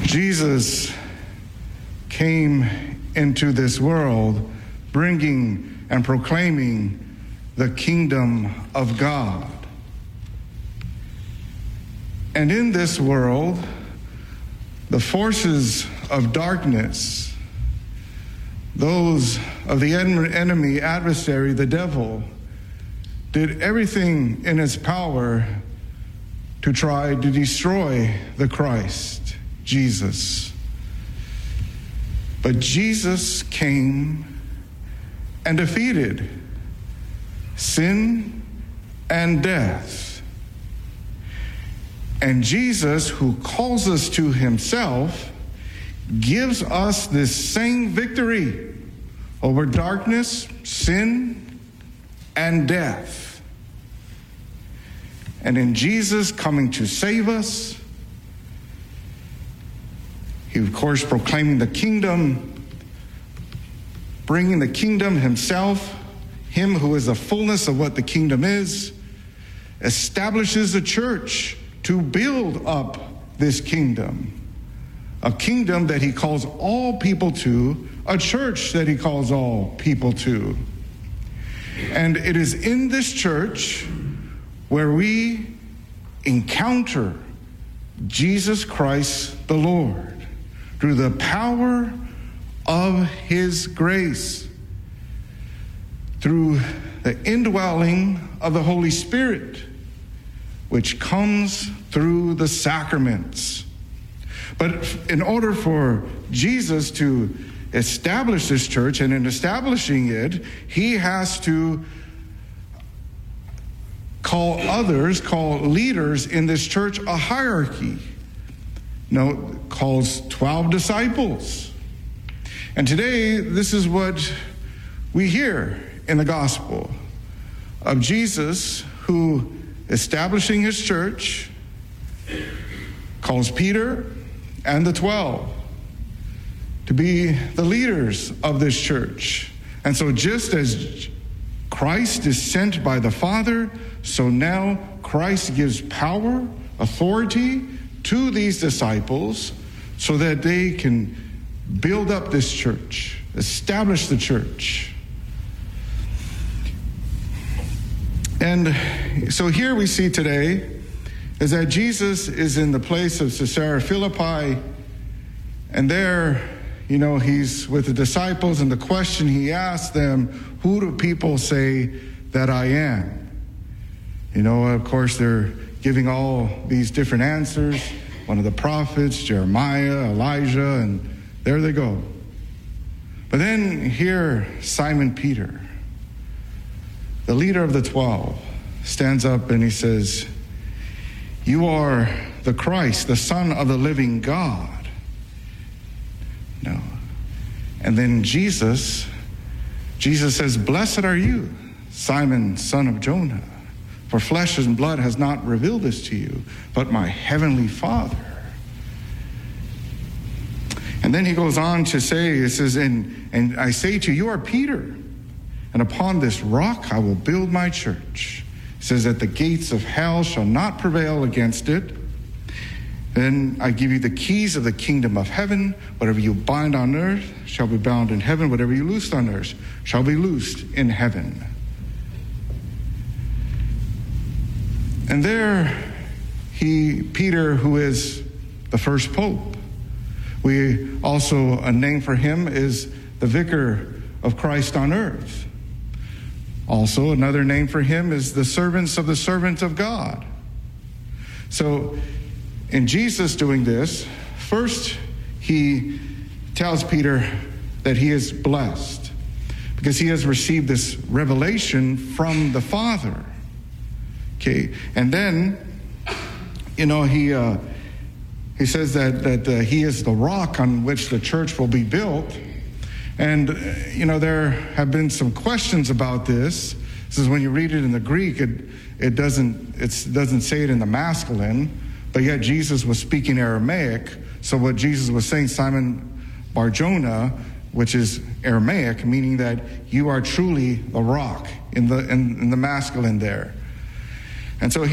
Jesus came into this world bringing and proclaiming the kingdom of God. And in this world, the forces of darkness, those of the enemy, adversary, the devil, did everything in its power to try to destroy the Christ, Jesus. But Jesus came and defeated sin and death. And Jesus, who calls us to himself, gives us this same victory over darkness, sin, and death. And in Jesus coming to save us, he, of course, proclaiming the kingdom, bringing the kingdom himself, him who is the fullness of what the kingdom is, establishes a church to build up this kingdom. A kingdom that he calls all people to, a church that he calls all people to. And it is in this church where we encounter Jesus Christ the Lord through the power of his grace, through the indwelling of the Holy Spirit, which comes through the sacraments. But in order for Jesus to establish this church, and in establishing it, he has to call leaders in this church a hierarchy. Calls 12 disciples. And today, this is what we hear in the gospel of Jesus, who, establishing his church, calls Peter and the 12 to be the leaders of this church. And so just as Christ is sent by the Father, so now Christ gives power, authority to these disciples so that they can build up this church, establish the church. And so here we see today is that Jesus is in the place of Caesarea Philippi, and there, he's with the disciples, and the question he asks them, who do people say that I am? Of course, they're giving all these different answers. One of the prophets, Jeremiah, Elijah, and there they go. But then here, Simon Peter, the leader of the 12, stands up and he says, you are the Christ, the Son of the living God. No. And then Jesus says, blessed are you, Simon, son of Jonah, for flesh and blood has not revealed this to you, but my heavenly Father. And then he goes on to say, it says, and I say to you, you are Peter, and upon this rock I will build my church. It says that the gates of hell shall not prevail against it. Then I give you the keys of the kingdom of heaven. Whatever you bind on earth shall be bound in heaven. Whatever you loose on earth shall be loosed in heaven. And there Peter, who is the first pope. We also, a name for him is the vicar of Christ on earth. Also, another name for him is the servants of the servant of God. So, in Jesus doing this, first he tells Peter that he is blessed because he has received this revelation from the Father. Okay, and then, he says that he is the rock on which the church will be built. And, there have been some questions about this. This is when you read it in the Greek, it doesn't say it in the masculine, but yet Jesus was speaking Aramaic. So what Jesus was saying, Simon Bar-Jonah, which is Aramaic, meaning that you are truly the rock in the masculine there. And so